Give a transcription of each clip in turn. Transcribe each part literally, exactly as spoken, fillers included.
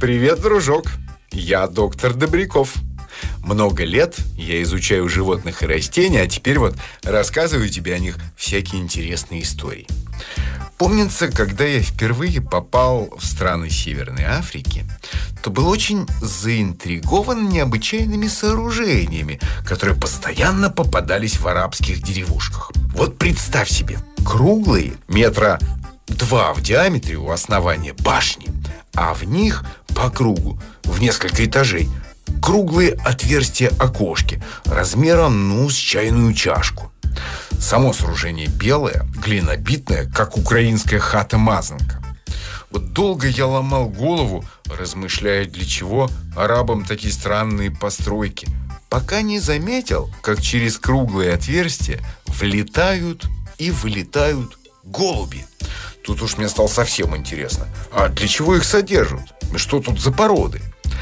Привет, дружок. Я доктор Добряков. Много лет я изучаю животных и растения, а теперь вот рассказываю тебе о них всякие интересные истории. Помнится, когда я впервые попал в страны Северной Африки, то был очень заинтригован необычайными сооружениями, которые постоянно попадались в арабских деревушках. Вот представь себе, круглые, метра два в диаметре у основания башни, а в них по кругу, в несколько этажей, круглые отверстия-окошки размером, ну, с чайную чашку. Само сооружение белое, глинобитное, как украинская хата-мазанка. Вот долго я ломал голову, размышляя, для чего арабам такие странные постройки, пока не заметил, как через круглые отверстия влетают и вылетают голуби. Тут уж мне стало совсем интересно. А для чего их содержат? Что тут за породы?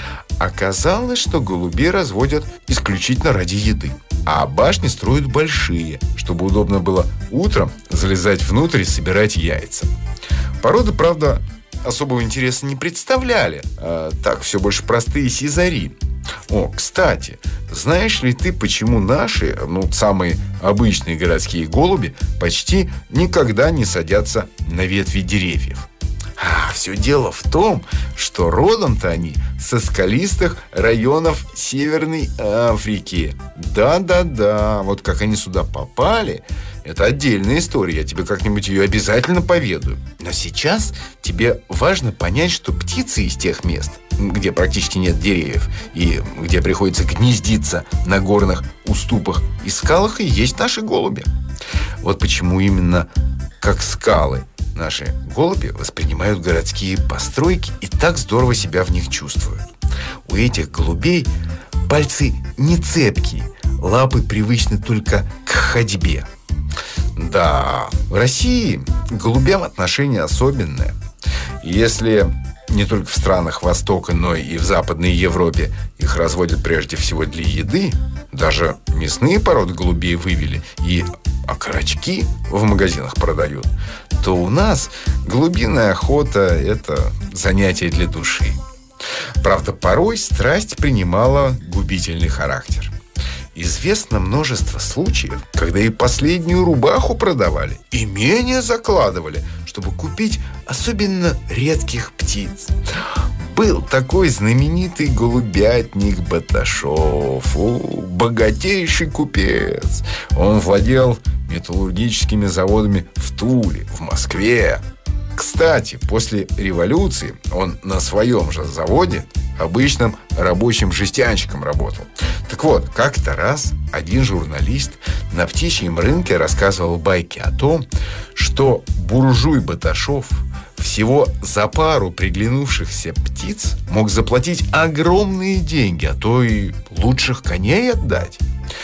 Оказалось, что голубей разводят исключительно ради еды, а башни строят большие, чтобы удобно было утром залезать внутрь и собирать яйца. Породы, правда, особого интереса не представляли. А так, все больше простые сизари. О, кстати, знаешь ли ты, почему наши, ну, самые обычные городские голуби почти никогда не садятся на ветви деревьев? А, все дело в том, что родом-то они со скалистых районов Северной Африки. Да-да-да, вот как они сюда попали, это отдельная история, я тебе как-нибудь ее обязательно поведаю. Но сейчас тебе важно понять, что птицы из тех мест, где практически нет деревьев и где приходится гнездиться на горных уступах и скалах, и есть наши голуби. Вот почему именно как скалы наши голуби воспринимают городские постройки и так здорово себя в них чувствуют. У этих голубей пальцы не цепкие, лапы привычны только к ходьбе. Да, в России к голубям отношение особенное. Если не только в странах Востока, но и в Западной Европе их разводят прежде всего для еды, даже мясные породы голубей вывели и окорочки в магазинах продают, то у нас голубиная охота – это занятие для души. Правда, порой страсть принимала губительный характер. Известно множество случаев, когда и последнюю рубаху продавали, имение закладывали, чтобы купить особенно редких птиц. Был такой знаменитый голубятник Баташов, о, богатейший купец. Он владел металлургическими заводами в Туле, в Москве. Кстати, после революции он на своем же заводе обычным рабочим жестянщиком работал. Так вот, как-то раз один журналист на птичьем рынке рассказывал байки о том, что буржуй Баташов всего за пару приглянувшихся птиц мог заплатить огромные деньги, а то и лучших коней отдать.